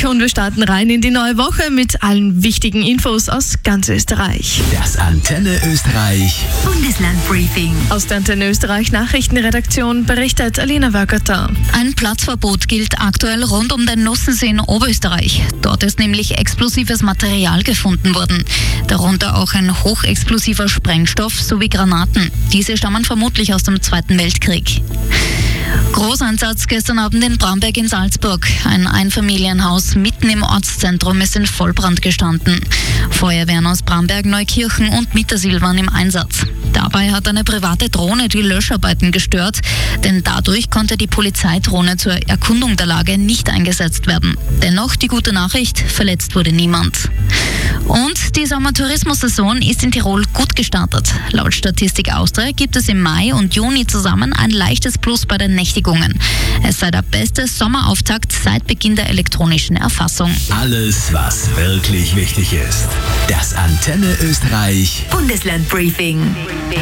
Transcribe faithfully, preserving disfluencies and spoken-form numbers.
Montag und wir starten rein in die neue Woche mit allen wichtigen Infos aus ganz Österreich. Das Antenne Österreich Bundeslandbriefing. Aus der Antenne Österreich Nachrichtenredaktion berichtet Alina Wörgerter. Ein Platzverbot gilt aktuell rund um den Nussensee in Oberösterreich. Dort ist nämlich explosives Material gefunden worden. Darunter auch ein hochexplosiver Sprengstoff sowie Granaten. Diese stammen vermutlich aus dem Zweiten Weltkrieg. Großeinsatz gestern Abend in Bramberg in Salzburg. Ein Einfamilienhaus mitten im Ortszentrum ist in Vollbrand gestanden. Feuerwehren aus Bramberg, Neukirchen und Mittersil waren im Einsatz. Dabei hat eine private Drohne die Löscharbeiten gestört, denn dadurch konnte die Polizeidrohne zur Erkundung der Lage nicht eingesetzt werden. Dennoch die gute Nachricht, verletzt wurde niemand. Und die Sommertourismussaison ist in Tirol gut gestartet. Laut Statistik Austria gibt es im Mai und Juni zusammen ein leichtes Plus bei den Nächtigungen. Es sei der beste Sommerauftakt seit Beginn der elektronischen Erfassung. Alles, was wirklich wichtig ist. Das Antenne Österreich Bundeslandbriefing.